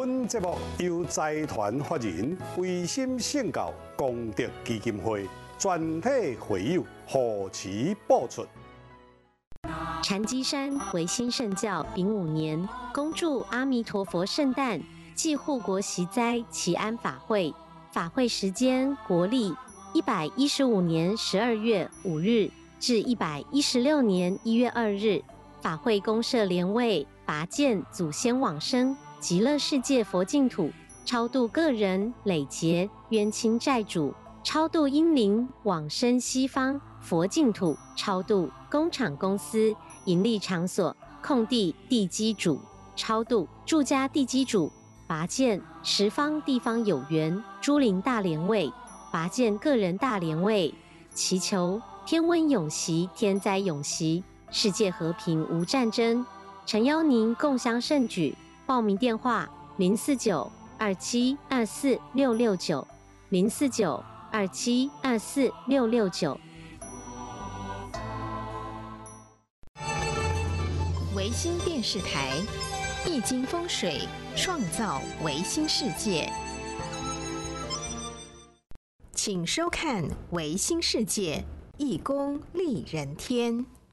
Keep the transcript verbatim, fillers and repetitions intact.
本节目由财团法人维心圣教功德基金会全体会友护持播出。 禅机山维新圣教丙午年，恭祝阿弥陀佛圣诞暨护国息灾祈安法会。法会时间国历一百一十五年十二月五日至一百一十六年一月二日。法会公设莲位，拔荐祖先往生极乐世界佛净土，超度个人累劫冤亲债主，超度阴灵往生西方佛净土，超度工厂公司营利场所空地地基主，超度住家地基主，拔荐十方地方有缘诸灵大莲位，拔荐个人大莲位，祈求天温永息，天灾永息，世界和平无战争。诚邀您共襄盛举。报名电话：零四九二七二四六六九，零四九二七二四六六九。 维新电视台，易经风水，创造维新世界。请收看《维新世界》，义工利人天。